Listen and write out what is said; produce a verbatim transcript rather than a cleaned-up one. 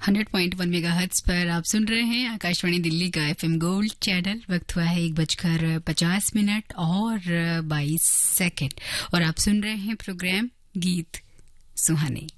Hundred point one megahertz पर आप सुन रहे हैं आकाशवाणी दिल्ली का एफएम गोल्ड चैनल। वक्त हुआ है एक बजकर पचास मिनट और बाईस सेकंड और आप सुन रहे हैं प्रोग्राम गीत सुहाने।